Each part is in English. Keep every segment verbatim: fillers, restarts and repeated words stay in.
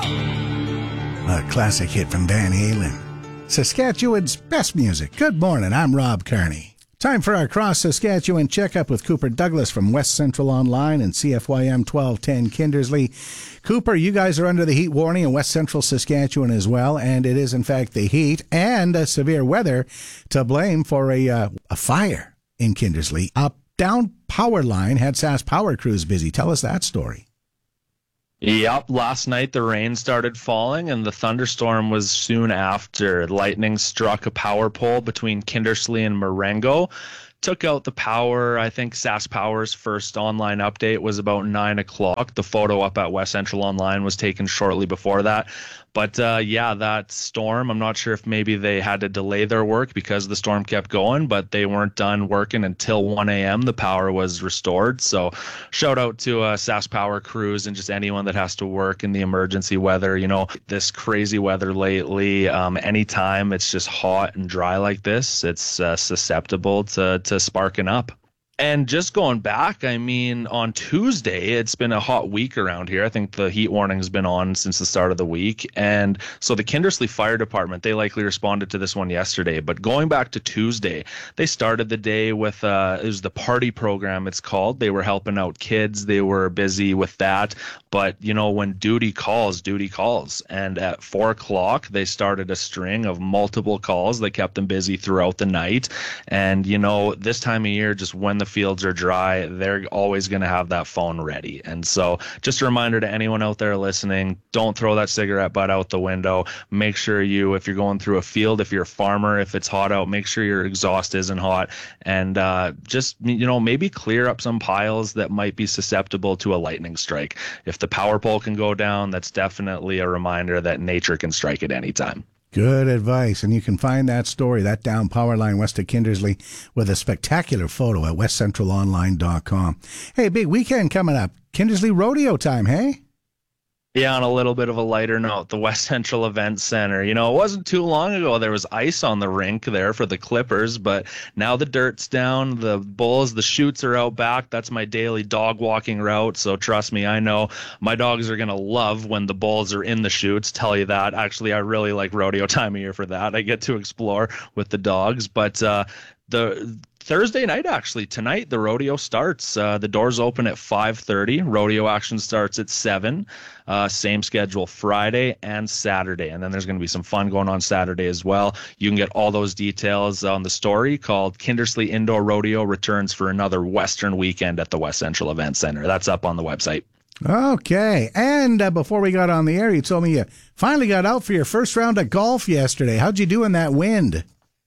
A classic hit from Van Halen. Saskatchewan's best music. Good morning, I'm Rob Kearney. Time for our Cross Saskatchewan checkup with Cooper Douglas from West Central Online and C F Y M twelve ten Kindersley. Cooper, you guys are under the heat warning in West Central Saskatchewan as well, and it is in fact the heat and uh, severe weather to blame for a, uh, a fire in Kindersley. A down power line had Sask Power crews busy. Tell us that story. Yep, last night the rain started falling and the thunderstorm was soon after. Lightning struck a power pole between Kindersley and Marengo, took out the power. I think Sask Power's first online update was about nine o'clock. The photo up at West Central Online was taken shortly before that. But uh, yeah, that storm, I'm not sure if maybe they had to delay their work because the storm kept going, but they weren't done working until one a.m. The power was restored. So shout out to uh, Sask Power crews and just anyone that has to work in the emergency weather. You know, this crazy weather lately, um, anytime it's just hot and dry like this, it's uh, susceptible to, to sparking up. And just going back, I mean, on Tuesday, it's been a hot week around here. I think the heat warning has been on since the start of the week. And so the Kindersley Fire Department, they likely responded to this one yesterday. But going back to Tuesday, they started the day with, uh, it was the party program, it's called. They were helping out kids. They were busy with that. But, you know, when duty calls, duty calls. And at four o'clock, they started a string of multiple calls that kept them busy throughout the night. And, you know, this time of year, just when the fields are dry, they're always going to have that phone ready. And so just a reminder to anyone out there listening, don't throw that cigarette butt out the window. Make sure you, if you're going through a field, if you're a farmer, if it's hot out, make sure your exhaust isn't hot. And uh, just, you know, maybe clear up some piles that might be susceptible to a lightning strike. If the power pole can go down, that's definitely a reminder that nature can strike at any time. Good advice. And you can find that story, that down power line west of Kindersley, with a spectacular photo at west central online dot com. Hey, big weekend coming up. Kindersley rodeo time, hey? Yeah, on a little bit of a lighter note, the West Central Event Center. You know, it wasn't too long ago there was ice on the rink there for the Clippers, but now the dirt's down, the bulls, the chutes are out back. That's my daily dog walking route, so trust me, I know my dogs are going to love when the bulls are in the chutes, tell you that. Actually, I really like rodeo time of year for that. I get to explore with the dogs, but uh, the... Thursday night, actually. Tonight, the rodeo starts. Uh, the doors open at five thirty. Rodeo action starts at seven. Uh, same schedule Friday and Saturday. And then there's going to be some fun going on Saturday as well. You can get all those details on the story called Kindersley Indoor Rodeo returns for another Western weekend at the West Central Event Center. That's up on the website. Okay. And uh, before we got on the air, you told me you finally got out for your first round of golf yesterday. How'd you do in that wind?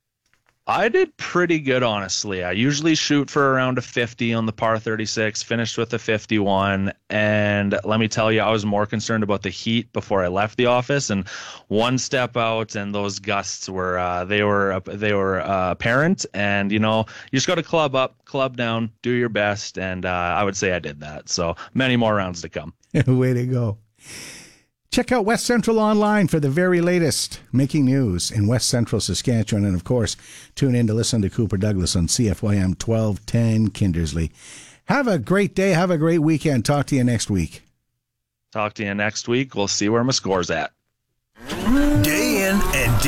I did pretty good, honestly. I usually shoot for around a fifty on the par thirty-six, finished with a fifty-one. And let me tell you, I was more concerned about the heat before I left the office. And one step out, and those gusts were uh, they were they were uh, apparent. And you know, you just got to club up, club down, do your best. And uh, I would say I did that. So many more rounds to come. Way to go. Check out West Central Online for the very latest making news in West Central Saskatchewan. And, of course, tune in to listen to Cooper Douglas on C F Y M twelve ten Kindersley. Have a great day. Have a great weekend. Talk to you next week. Talk to you next week. We'll see where my score's at. Day in and day